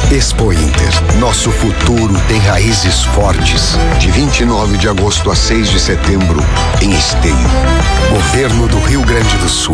Expo Inter. Nosso futuro tem raízes fortes. De 29 de agosto a 6 de setembro, em Esteio. Governo do Rio Grande do Sul.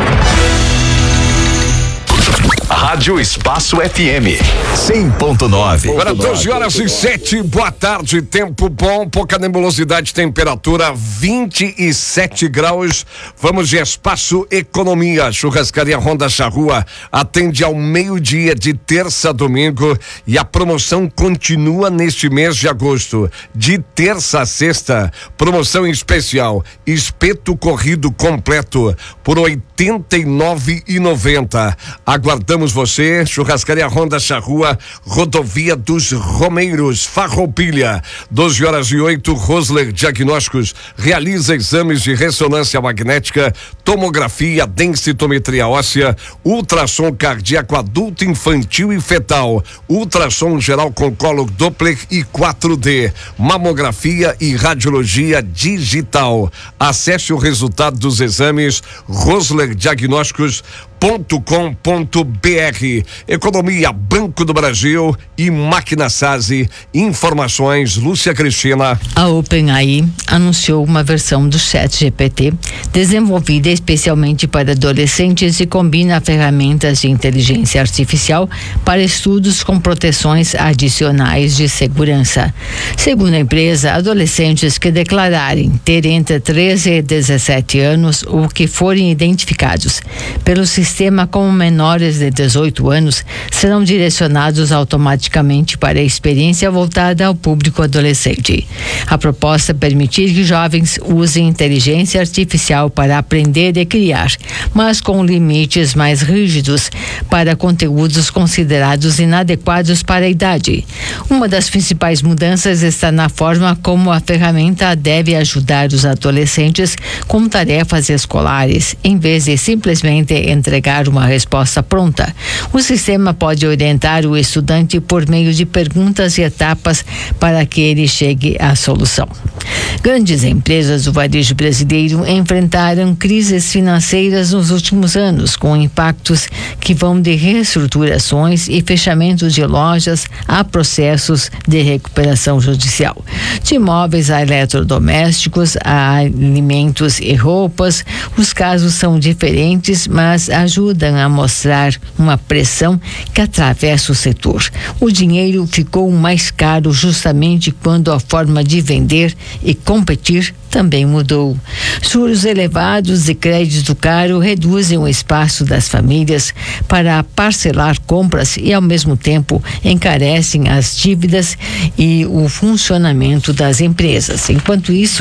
Rádio Espaço FM 100.9. Agora 12h07, boa tarde, tempo bom, pouca nebulosidade, temperatura 27 graus. Vamos de Espaço Economia. Churrascaria Ronda Charrua atende ao meio-dia de terça a domingo e a promoção continua neste mês de agosto. De terça a sexta, promoção especial, espeto corrido completo por R$ 89,90. Aguardamos você. Churrascaria Ronda Charrua, Rodovia dos Romeiros, Farroupilha. 12h08, Rosler Diagnósticos realiza exames de ressonância magnética, tomografia, densitometria óssea, ultrassom cardíaco adulto, infantil e fetal, ultrassom geral com colo Doppler e 4D, mamografia e radiologia digital. Acesse o resultado dos exames roslerdiagnósticos.com.br. Economia, Banco do Brasil e Máquina Sase. Informações, Lúcia Cristina. A OpenAI anunciou uma versão do ChatGPT desenvolvida especialmente para adolescentes e combina ferramentas de inteligência artificial para estudos com proteções adicionais de segurança. Segundo a empresa, adolescentes que declararem ter entre 13 e 17 anos ou que forem identificados pelo sistema como menores de 18 anos serão direcionados automaticamente para a experiência voltada ao público adolescente. A proposta permitir que jovens usem inteligência artificial para aprender e criar, mas com limites mais rígidos para conteúdos considerados inadequados para a idade. Uma das principais mudanças está na forma como a ferramenta deve ajudar os adolescentes com tarefas escolares, em vez de simplesmente entregar uma resposta pronta. O sistema pode orientar o estudante por meio de perguntas e etapas para que ele chegue à solução. Grandes empresas do varejo brasileiro enfrentaram crises financeiras nos últimos anos, com impactos que vão de reestruturações e fechamentos de lojas a processos de recuperação judicial. De imóveis a eletrodomésticos, a alimentos e roupas, os casos são diferentes, mas ajudam a mostrar uma pressão que atravessa o setor. O dinheiro ficou mais caro justamente quando a forma de vender e competir também mudou. Juros elevados e crédito caro reduzem o espaço das famílias para parcelar compras e, ao mesmo tempo, encarecem as dívidas e o funcionamento das empresas. Enquanto isso,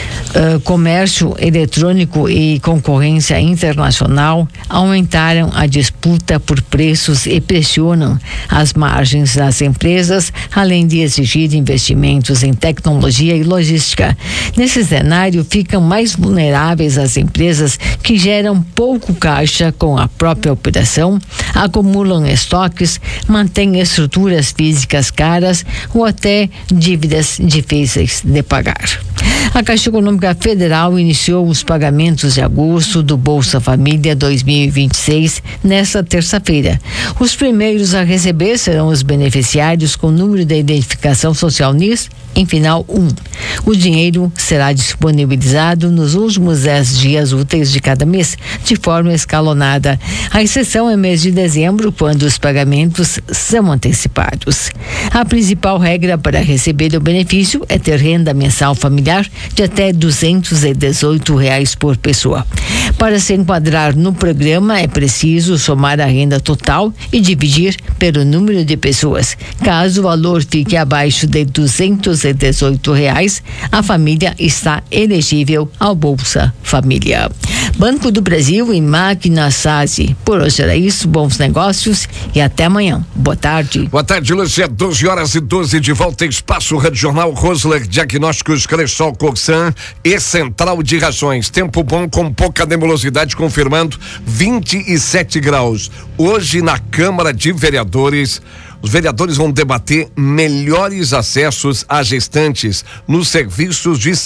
comércio eletrônico e concorrência internacional aumentaram a disputa por preços e pressionam as margens das empresas, além de exigir investimentos em tecnologia e logística. Nesse cenário, ficam mais vulneráveis as empresas que geram pouco caixa com a própria operação, acumulam estoques, mantêm estruturas físicas caras ou até dívidas difíceis de pagar. A Caixa Econômica Federal iniciou os pagamentos de agosto do Bolsa Família 2026 nesta terça-feira. Os primeiros a receber serão os beneficiários com número de identificação social NIS em final 1. O dinheiro será disponibilizado nos últimos 10 dias úteis de cada mês, de forma escalonada. A exceção é mês de dezembro, quando os pagamentos são antecipados. A principal regra para receber o benefício é ter renda mensal familiar de até R$ 218 por pessoa. Para se enquadrar no programa, é preciso somar a renda total e dividir pelo número de pessoas. Caso o valor fique abaixo de R$ 218, a família está elegível ao Bolsa Família. Banco do Brasil e Máquina Sase. Por hoje era isso, bons negócios e até amanhã. Boa tarde. Boa tarde, Lúcia. 12h12, de volta em Espaço Rádio Jornal Rosler Diagnósticos, Cressol Coxan e Central de Rações. Tempo bom com pouca nebulosidade, confirmando 27 graus. Hoje na Câmara de Vereadores, os vereadores vão debater melhores acessos a gestantes nos serviços de